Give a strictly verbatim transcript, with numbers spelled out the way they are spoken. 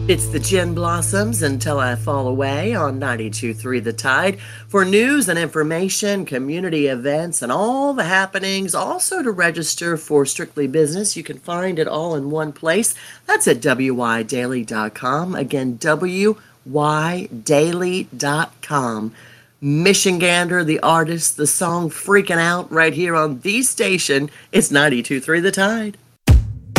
It's the Gin Blossoms Until I Fall Away on ninety-two point three The Tide for news and information, community events, and all the happenings. Also to register for Strictly Business, you can find it all in one place. That's at w y daily dot com. Again, w y daily dot com. Michigander, the artist, the song Freaking Out right here on the station. It's ninety-two point three The Tide.